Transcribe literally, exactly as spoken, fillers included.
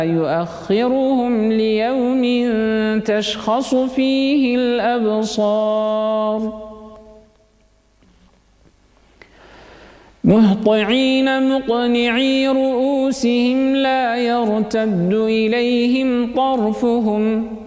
يؤخرهم ليوم تشخص فيه الأبصار مهطعين مقنعي رؤوسهم لا يرتد إليهم طرفهم